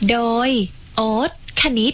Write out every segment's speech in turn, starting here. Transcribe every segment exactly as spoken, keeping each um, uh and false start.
โดยโอ๊ตคณิต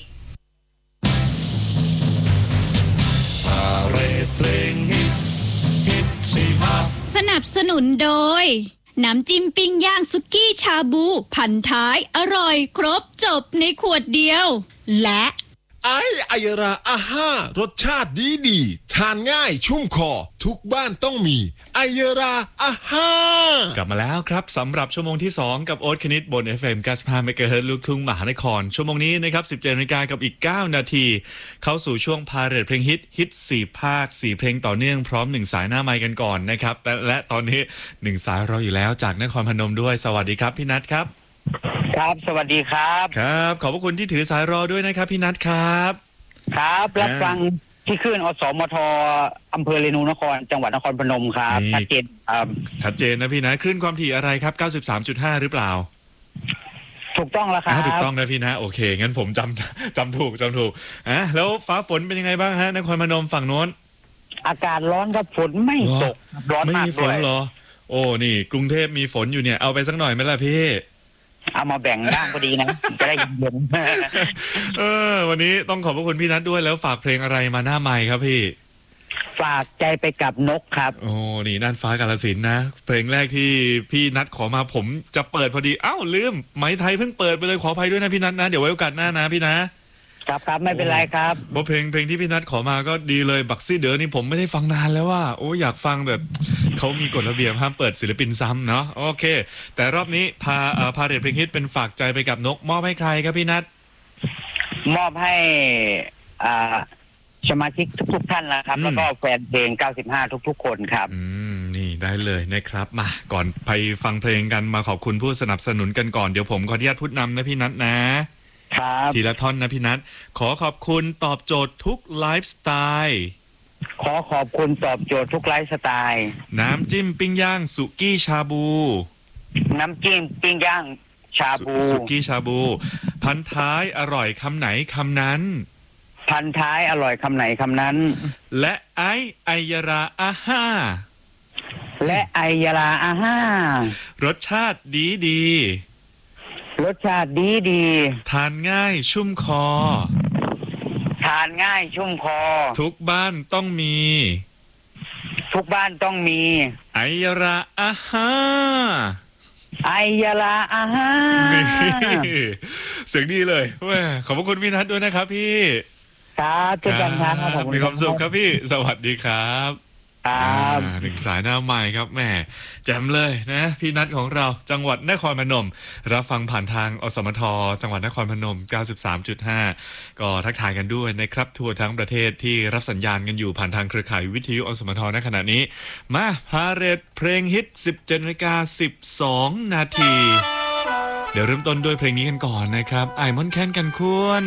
สนับสนุนโดยน้ำจิ้มปิ้งย่างสุกี้ชาบูพันท้ายอร่อยครบจบในขวดเดียวและไอไอยราอาห้ารสชาติดีดีทานง่ายชุ่มคอทุกบ้านต้องมีไอยราอาห้ากลับมาแล้วครับสำหรับชั่วโมงที่สองกับโอ๊ตคณิตบน เอฟ เอ็ม เก้าสิบห้า เมกะเฮิรตซ์ ลูกทุ่งมหานครชั่วโมงนี้นะครับ สิบเจ็ดนาฬิกากับอีกเก้านาทีเข้าสู่ช่วงพาเรดเพลงฮิตฮิตสี่ภาคสี่เพลงต่อเนื่องพร้อมหนึ่งสายหน้าไมค์กันก่อนนะครับและตอนนี้หนึ่งสายรออยู่แล้วจากนครพนมด้วยสวัสดีครับพี่นัทครับครับสวัสดีครับครับขอบพระคุณที่ถือสายรอด้วยนะครับพี่นัทครับครับรับฟังที่ขึ้นอสมทอำเภอเรนูนครจังหวัดนครพนมครับชัดเจนครับชัดเจนนะพี่นะคลื่นความถี่อะไรครับ เก้าสิบสามจุดห้า หรือเปล่าถูกต้องแล้วครับถูกต้องนะพี่นะโอเคงั้นผมจำจำถูกจำถูกอ่ะแล้วฟ้าฝนเป็นยังไงบ้างฮะนครพนมฝั่งโน้นอากาศร้อนครับฝนไม่ตกร้อนมากด้วยไม่มีฝนเหรอโอ้นี่กรุงเทพมีฝนอยู่เนี่ยเอาไปสักหน่อยไหมล่ะพี่เอามาแบ่งบ้างก็ดีนะจะได้เย็นเออวันนี้ต้องขอบพระคุณพี่นัทด้วยแล้วฝากเพลงอะไรมาหน้าไมค์ครับพี่ฝากใจไปกับนกครับโอ้นี่น่านฟ้ากาฬสินธุ์นะเพลงแรกที่พี่นัทขอมาผมจะเปิดพอดีอ้าวลืมไม้ไทยเพิ่งเปิดไปเลยขออภัยด้วยนะพี่นัทนะเดี๋ยวไว้โอกาสหน้านะพี่นะครับครับไม่เป็นไรครับเพราะเพลงเพลงที่พี่นัทขอมาก็ดีเลยบักซี่เด๋อนี่ผมไม่ได้ฟังนานแล้วว่าโอ้อยากฟังแบบเขามีกฎระเบียบห้ามเปิดศิลปินซ้ำเนาะโอเคแต่รอบนี้พาเอ่อพาเรดเพลงฮิตเป็นฝากใจไปกับนกมอบให้ใครครับพี่นัทมอบให้อ่าสมาชิกทุกๆท่านนะครับแล้วก็แฟนเพลงเก้าสิบห้าทุกๆคนครับอืมนี่ได้เลยนะครับมาก่อนไปฟังเพลงกันมาขอบคุณผู้สนับสนุนกันก่อนเดี๋ยวผมขออนุญาตพูดนำนะพี่นัทนะทีละท่อนนะพี่นัทขอขอบคุณตอบโจทย์ทุกไลฟ์สไตล์ขอขอบคุณตอบโจทย์ทุกไลฟ์สไตล์น้ำจิ้มปิ้งย่างสุกี้ชาบูน้ำจิ้มปิ้งย่างชาบูสุกี้ชาบูพันท้ายอร่อยคำไหนคำนั้นพันท้ายอร่อยคำไหนคำนั้นและไอไอยราอาห้าและไอยราอาห้ารสชาติดีดีรสชาติดีดีทานง่ายชุ่มคอทานง่ายชุ่มคอทุกบ้านต้องมีทุกบ้านต้องมีไอยราอาห้าไอยราอาห้าเสียงดีเลยแม่ขอบพระคุณพี่นัทด้วยนะครับพี่ครับเจอกันครับมีความสุขครับพี่สวัสดีครับครับหนึ่งสายหน้าใหม่ครับแม่แจ่มเลยนะพี่นัทของเราจังหวัดนครพนมรับฟังผ่านทางอสมทจังหวัดนครพนม เก้าสิบสามจุดห้า ก็ทักทายกันด้วยนะครับทั่วทั้งประเทศที่รับสัญญาณกันอยู่ผ่านทางเครือข่ายวิทยุอสมทณขณะนี้มาพาเรดเพลงฮิต สิบเจ็ดนาฬิกาสิบสองนาทีเดี๋ยวเริ่มต้นด้วยเพลงนี้กันก่อนนะครับไอมอนแคนกันคุณ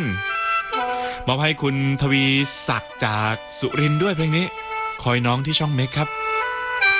มอบให้คุณทวีศักดิ์จากสุรินทร์ด้วยเพลงนี้คอยน้องที่ช่องเมคครับ